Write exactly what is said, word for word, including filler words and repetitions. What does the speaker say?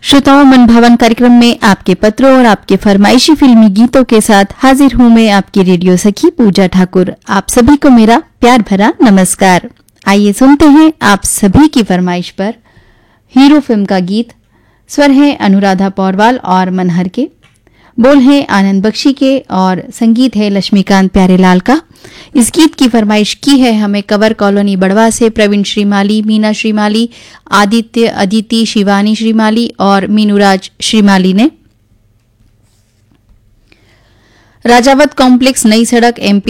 श्रोताओं, मन भवन कार्यक्रम में आपके पत्रों और आपके फरमाइशी फिल्मी गीतों के साथ हाजिर हूं मैं, आपकी रेडियो सखी पूजा ठाकुर। आप सभी को मेरा प्यार भरा नमस्कार। आइए सुनते हैं आप सभी की फरमाइश पर हीरो फिल्म का गीत। स्वर है अनुराधा पौरवाल और मनहर के, बोल है आनंद बख्शी के और संगीत है लक्ष्मीकांत प्यारेलाल का। इस गीत की फरमाइश की है हमें कवर कॉलोनी बड़वा से प्रवीण श्रीमाली, मीना श्रीमाली, आदित्य, अदिति, शिवानी श्रीमाली और मीनूराज श्रीमाली ने। राजावत कॉम्प्लेक्स, नई सड़क, एमपी